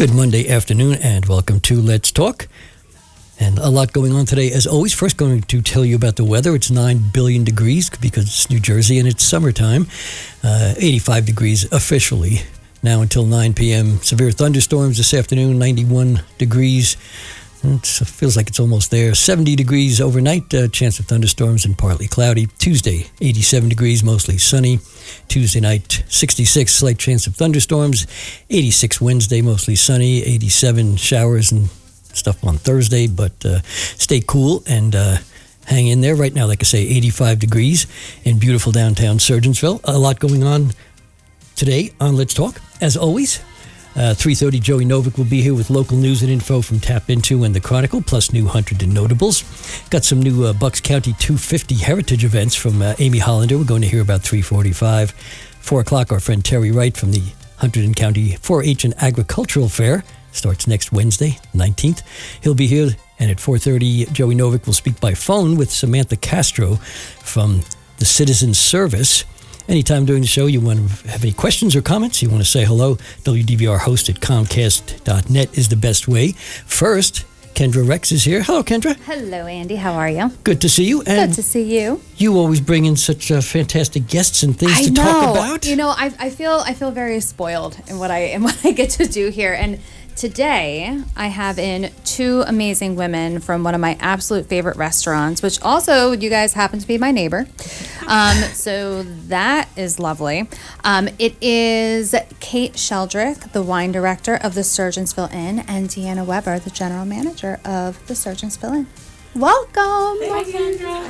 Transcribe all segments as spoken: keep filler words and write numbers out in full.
Good Monday afternoon and welcome to Let's Talk. And a lot going on today. As always, first going to tell you about the weather. It's nine billion degrees because it's New Jersey and it's summertime. Uh, eighty-five degrees officially now until nine p.m. Severe thunderstorms this afternoon, ninety-one degrees. It feels like it's almost there. seventy degrees overnight, uh, chance of thunderstorms and partly cloudy. Tuesday, eighty-seven degrees, mostly sunny. Tuesday night, sixty-six, slight chance of thunderstorms. eighty-six Wednesday, mostly sunny. eighty-seven showers and stuff on Thursday, but uh, stay cool and uh, hang in there. Right now, like I say, eighty-five degrees in beautiful downtown Surgeonsville. A lot going on today on Let's Talk, as always. Uh, three thirty, Joey Novick will be here with local news and info from Tap Into and The Chronicle, plus new Hunterdon Notables. Got some new uh, Bucks County two fifty heritage events from uh, Amy Hollander. We're going to hear about three forty-five. four o'clock, our friend Terry Wright from the Hunterdon County four H and Agricultural Fair. Starts next Wednesday, nineteenth. He'll be here. And at four thirty, Joey Novick will speak by phone with Samantha Castro from the Citizen Service. Anytime during the show you want to have any questions or comments, you want to say hello, W D V R host at comcast dot net is the best way. First, Kendra Rex is here. Hello, Kendra. Hello, Andy. How are you? Good to see you. And good to see you. You always bring in such uh, fantastic guests and things I to know. talk about. You know, I, I feel I feel very spoiled in what I in what I get to do here. And today, I have in two amazing women from one of my absolute favorite restaurants, which also, you guys happen to be my neighbor. Um, so that is lovely. Um, it is Kate Sheldrick, the wine director of the Surgeonsville Inn, and Deanna Weber, the general manager of the Surgeonsville Inn. Welcome. Hi, Kendra.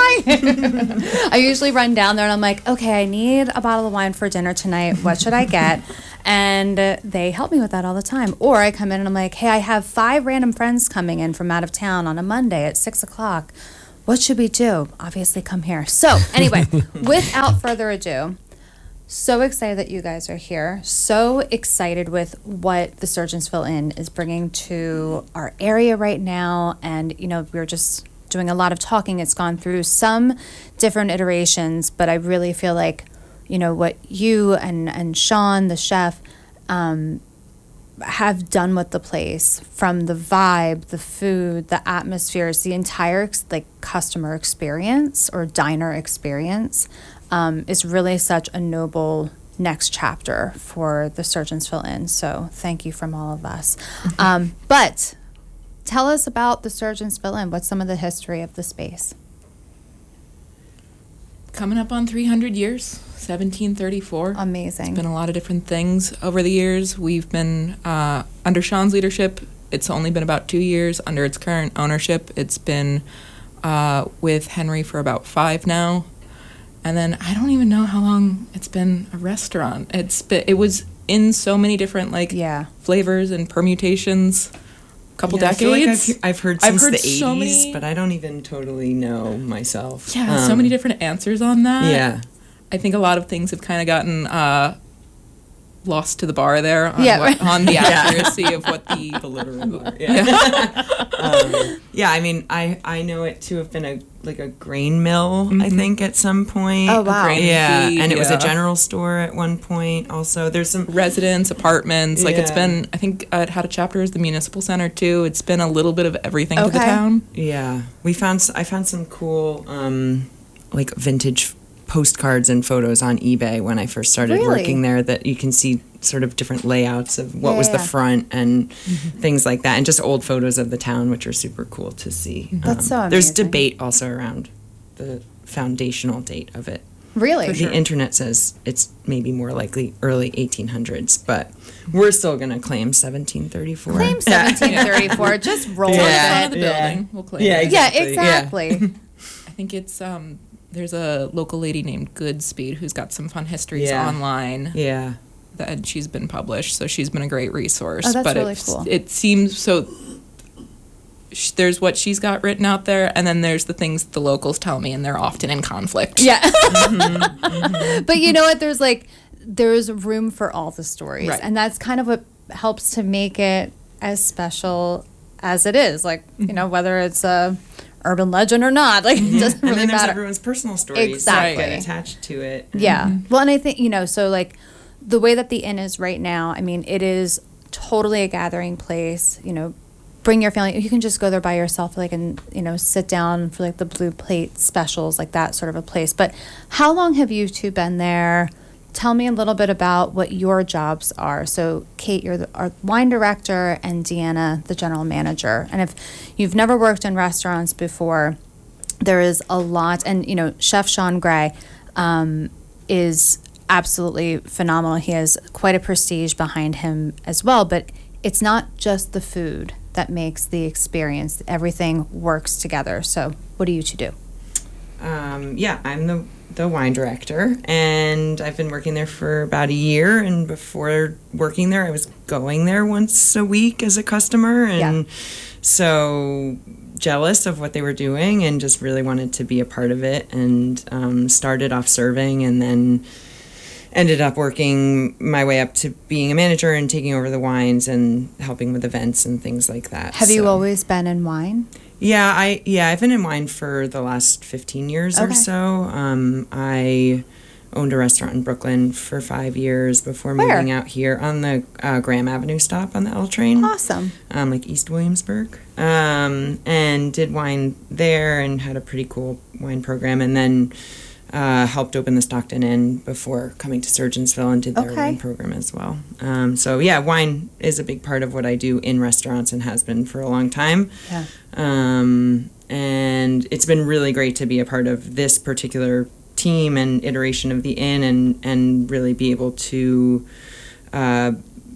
Hi. I usually run down there and I'm like, okay, I need a bottle of wine for dinner tonight. What should I get? And uh, they help me with that all the time. Or I come in and I'm like, hey, I have five random friends coming in from out of town on a Monday at six o'clock. What should we do? Obviously, come here. So anyway, without further ado, so excited that you guys are here. So excited with what the Surgeonsville Inn is bringing to our area right now. And, you know, we're just doing a lot of talking. It's gone through some different iterations, but I really feel like, you know, what you and, and Sean, the chef, um, have done with the place, from the vibe, the food, the atmospheres, the entire like customer experience or diner experience, um, is really such a noble next chapter for the Surgeonsville Inn. So thank you from all of us. Mm-hmm. Um, but tell us about the Surgeonsville Inn. What's some of the history of the space? Coming up on three hundred years, seventeen thirty-four. Amazing. It's been a lot of different things over the years. We've been, uh, under Sean's leadership, it's only been about two years. Under its current ownership, it's been uh, with Henry for about five now. And then I don't even know how long it's been a restaurant. It's been, it was in so many different like yeah. flavors and permutations. Couple yeah, decades. I feel like I've, I've heard since I've heard the so eighties, many, but I don't even totally know myself. Yeah, um, so many different answers on that. Yeah. I think a lot of things have kind of gotten uh, lost to the bar there on, yeah, what, right. on the accuracy of what the... the literal bar. Yeah. Yeah. um, yeah, I mean, I, I know it to have been a like a grain mill, mm-hmm. I think, at some point. Oh, wow. Grain yeah, feed, and it yeah. was a general store at one point also. There's some... Residence, apartments. Like, yeah. it's been... I think uh, it had a chapter as the Municipal Center, too. It's been a little bit of everything okay. to the town. Yeah. We found... I found some cool, um, like, vintage postcards and photos on eBay when I first started really? working there that you can see sort of different layouts of what yeah, was yeah. the front and mm-hmm. things like that, and just old photos of the town, which are super cool to see. That's um, so amazing. There's debate also around the foundational date of it. Really? The sure. internet says it's maybe more likely early eighteen hundreds, but we're still going to claim seventeen thirty-four. Claim seventeen thirty-four. Just roll It's on with the front it. of the Yeah. building. We'll claim Yeah, it. Yeah, Exactly, exactly. I think it's... um. There's a local lady named Goodspeed who's got some fun histories Yeah. online. Yeah. That she's been published, so she's been a great resource. Oh, that's but really it, cool. It seems so. Sh- there's what she's got written out there, and then there's the things the locals tell me, and they're often in conflict. Yeah. mm-hmm, mm-hmm. But you know what? There's like there's room for all the stories, Right. and that's kind of what helps to make it as special as it is. Like Mm-hmm. you know, whether it's a urban legend or not, like it doesn't And really then there's matter. everyone's personal stories Exactly. that get attached to it. Yeah. Well, and I think, you know, so like the way that the inn is right now, I mean, it is totally a gathering place. You know, bring your family. You can just go there by yourself, like, and, you know, sit down for like the blue plate specials, like that sort of a place. But how long have you two been there? Tell me a little bit about what your jobs are. So, Kate, you're the our wine director, and Deanna, the general manager. And if you've never worked in restaurants before, there is a lot. And, you know, Chef Sean Gray um, is absolutely phenomenal. He has quite a prestige behind him as well. But it's not just the food that makes the experience. Everything works together. So, what do you two do? Um, yeah, I'm the the wine director, and I've been working there for about a year. And before working there, I was going there once a week as a customer, and Yeah. so jealous of what they were doing, and just really wanted to be a part of it. And um, started off serving, and then ended up working my way up to being a manager and taking over the wines and helping with events and things like that. Have you So- always been in wine? Yeah, I yeah, I've been in wine for the last fifteen years or Okay. so. Um, I owned a restaurant in Brooklyn for five years before Where? moving out here on the uh, Graham Avenue stop on the L train. Awesome. Um, like East Williamsburg. Um, and did wine there and had a pretty cool wine program, and then uh, helped open the Stockton Inn before coming to Surgeonsville and did their Okay. wine program as well. Um, so yeah, wine is a big part of what I do in restaurants and has been for a long time. Yeah. Um, and it's been really great to be a part of this particular team and iteration of the inn, and, and really be able to uh,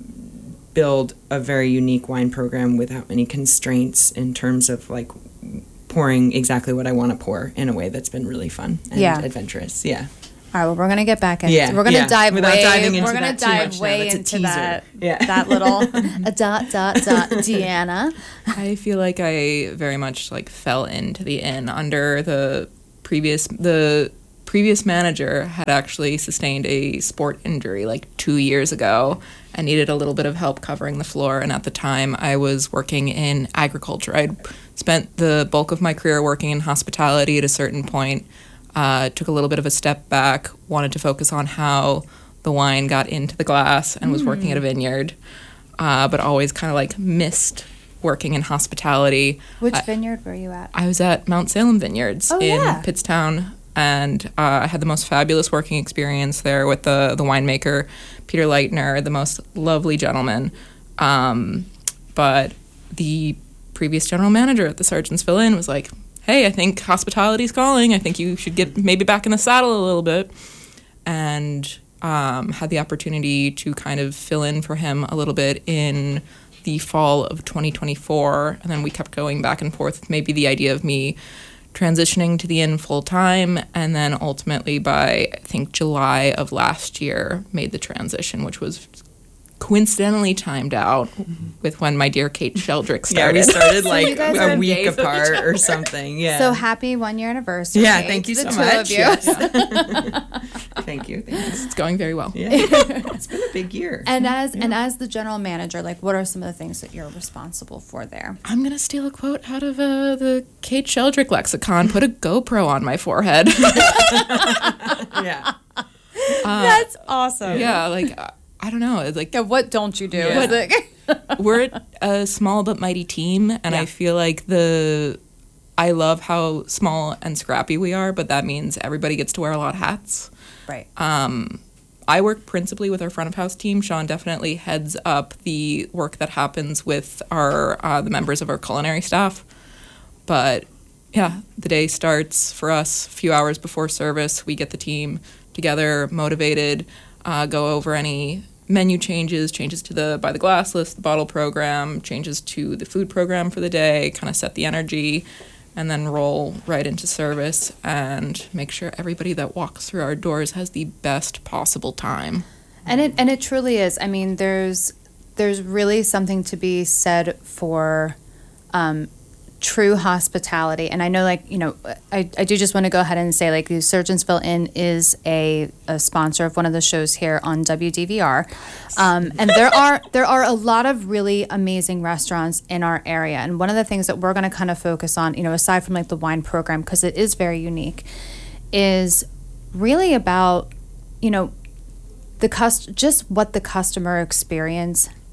build a very unique wine program without any constraints in terms of like pouring exactly what I want to pour in a way that's been really fun and Yeah. adventurous. Yeah. All right, well, we're going to get back into Yeah, We're going to yeah. dive Without way, diving into we're gonna that too dive much now. way That's a into teaser. that, Yeah. that little a dot, dot, dot, Deanna. I feel like I very much like fell into the inn under the previous the previous manager had actually sustained a sport injury like two years ago and needed a little bit of help covering the floor. And at the time, I was working in agriculture. I'd spent the bulk of my career working in hospitality at a certain point. Uh, took a little bit of a step back, wanted to focus on how the wine got into the glass, and was working at a vineyard, uh, but always kind of like missed working in hospitality. Which I, vineyard were you at? I was at Mount Salem Vineyards Oh, in yeah. Pittstown, and uh, I had the most fabulous working experience there with the, the winemaker, Peter Leitner, the most lovely gentleman. Um, but the previous general manager at the Surgeonsville Inn was like, hey, I think hospitality's calling. I think you should get maybe back in the saddle a little bit. And um, had the opportunity to kind of fill in for him a little bit in the fall of twenty twenty-four. And then we kept going back and forth with maybe the idea of me transitioning to the inn full time. And then ultimately by, I think, July of last year, made the transition, which was coincidentally timed out with when my dear Kate Sheldrick Yeah, started. we started So like you guys a are week days of each apart or other. something. Yeah. So happy one year anniversary. Yeah, thank you to the so two much. of you. Yes. Thank you. Thank you. It's going very well. Yeah. It's been a big year. And as and as the general manager, like, what are some of the things that you're responsible for there? I'm going to steal a quote out of uh, the Kate Sheldrick lexicon. Put a GoPro on my forehead. Yeah. That's awesome. Yeah, like, uh, I don't know. It's like, Yeah, what don't you do? Yeah. Is it- we're a small but mighty team, and Yeah. I feel like the I love how small and scrappy we are, but that means everybody gets to wear a lot of hats. right. Um, I work principally with our front of house team. Sean definitely heads up the work that happens with our uh, the members of our culinary staff. But yeah, the day starts for us a few hours before service. We get the team together, motivated, uh, go over any menu changes, changes to the by the glass list, the bottle program, changes to the food program for the day, kind of set the energy, and then roll right into service and make sure everybody that walks through our doors has the best possible time. And it and it truly is. I mean, there's there's really something to be said for um, true hospitality. And I know, like, you know, I, I do just want to go ahead and say, like, the Surgeonsville Inn is a, a sponsor of one of the shows here on W D V R. Um, and there are there are a lot of really amazing restaurants in our area. And one of the things that we're going to kind of focus on, you know, aside from like the wine program, because it is very unique, is really about, you know, the cust- just what the customer experience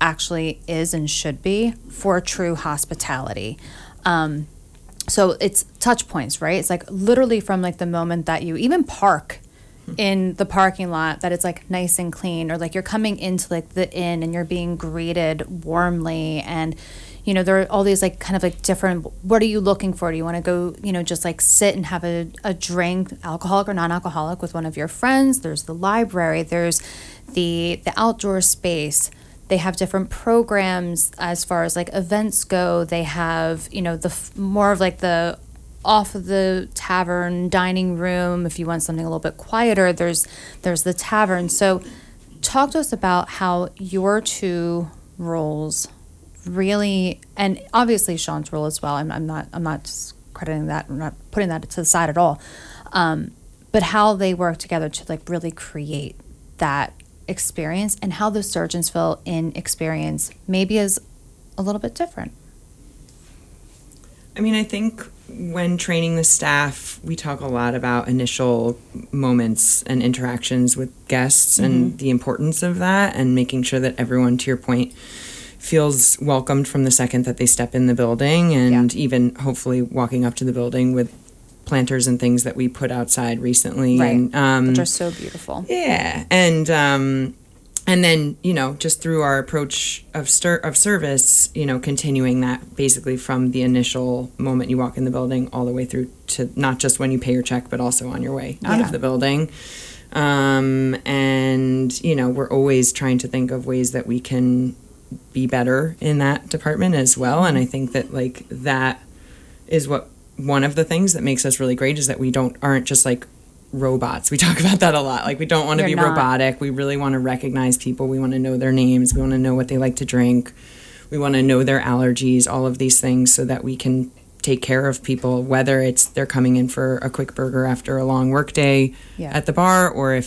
actually is and should be for true hospitality. Um, so it's touch points, right? It's like literally from like the moment that you even park in the parking lot, that it's like nice and clean, or like you're coming into like the inn and you're being greeted warmly, and you know there are all these like kind of like different, what are you looking for? Do you want to go, you know, just like sit and have a, a drink, alcoholic or non-alcoholic, with one of your friends? There's the library, there's the the outdoor space. They have different programs as far as like events go. They have, you know, the f- more of like the off of the tavern dining room. If you want something a little bit quieter, there's there's the tavern. So talk to us about how your two roles really, and obviously Sean's role as well. I'm, I'm not I'm not discrediting that. I'm not putting that to the side at all. Um, but how they work together to like really create that experience, and how the Surgeonsville Inn experience maybe is a little bit different. I mean, I think when training the staff, we talk a lot about initial moments and interactions with guests, mm-hmm. and the importance of that, and making sure that everyone, to your point, feels welcomed from the second that they step in the building, and yeah. even hopefully walking up to the building with planters and things that we put outside recently. Right, and, um, which are so beautiful. Yeah, and um, and then, you know, just through our approach of stir- of service, you know, continuing that basically from the initial moment you walk in the building all the way through to not just when you pay your check, but also on your way out yeah. of the building. Um, and, you know, we're always trying to think of ways that we can be better in that department as well. And I think that, like, that is what one of the things that makes us really great, is that we don't aren't just like robots. We talk about that a lot. Like, we don't want to be not. robotic. We really want to recognize people. We want to know their names. We want to know what they like to drink. We want to know their allergies, all of these things, so that we can take care of people, whether it's they're coming in for a quick burger after a long work day yeah. at the bar, or if